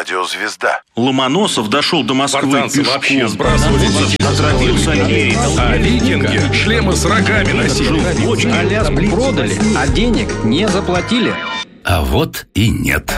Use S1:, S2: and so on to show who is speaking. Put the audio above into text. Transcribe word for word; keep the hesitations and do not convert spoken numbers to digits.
S1: радиозвезда.
S2: Ломоносов дошел до Москвы
S3: Спартанцы
S2: пешком.
S3: вообще сбрасывали
S2: Отравился Америкой.
S3: А викинги шлемы с рогами носили.
S4: Аляску продали, а денег не заплатили.
S5: А вот и нет.